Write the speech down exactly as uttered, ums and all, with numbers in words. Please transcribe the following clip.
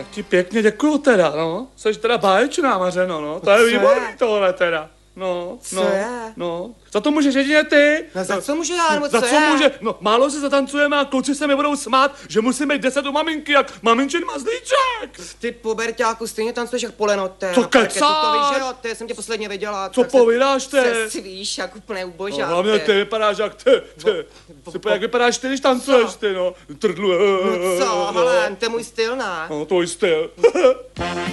Tak ti pěkně děkuju teda, no. Jseš teda báječná, Mařeno, no. To je výborný tohle teda. No, Co no, je? no. Za to můžeš jedině ty. No za co můžu já, nebo Za co co je? může? No, málo se zatancujeme a kluci se mi budou smát, že musím být deset u maminky, jak maminčin mazlíček. Ty puberťáku, stejně tancuješ jak polenote. Co na parketu, kecáš? To víš, že jo, ty jsem tě posledně viděla. Co tak se- povídáš, ty? Se svíš jak úplně ubožák. No, hlavně ty vypadáš jak ty, ty. Ty, jak vypadáš ty, když tancuješ, Co? ty, no. Trdlu. No co, hele, to je můj styl, ne? No, tvůj styl.